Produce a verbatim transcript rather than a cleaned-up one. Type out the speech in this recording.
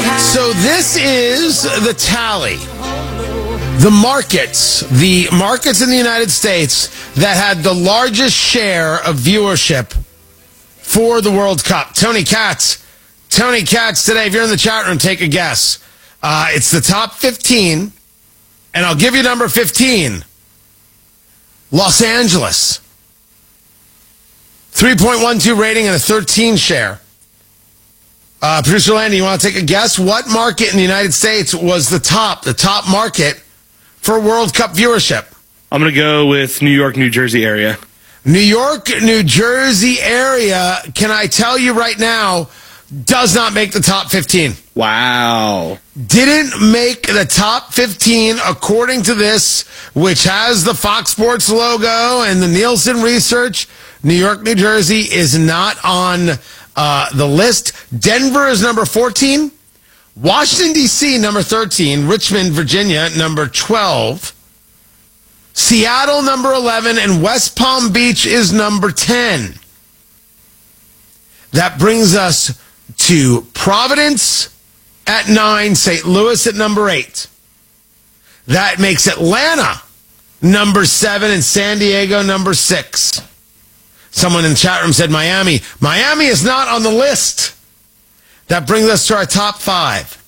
So this is the tally. The markets, the markets in the United States that had the largest share of viewership for the World Cup. Tony Katz. Tony Katz today, if you're in the chat room, take a guess. Uh, it's the top fifteen, and I'll give you number fifteen. Los Angeles. three point one two rating and a thirteen share. Uh, Producer Landy, you want to take a guess? What market in the United States was the top, the top market for World Cup viewership? I'm going to go with New York, New Jersey area. New York, New Jersey area, can I tell you right now, does not make the top fifteen. Wow. Didn't make the top fifteen according to this, which has the Fox Sports logo and the Nielsen research. New York, New Jersey is not on uh, the list. Denver is number fourteen. Washington, D C, number thirteen. Richmond, Virginia, number twelve. Seattle, number eleven. And West Palm Beach is number ten. That brings us to Providence at nine. Saint Louis at number eight. That makes Atlanta number seven and San Diego number six. Someone in the chat room said Miami. Miami is not on the list. That brings us to our top five.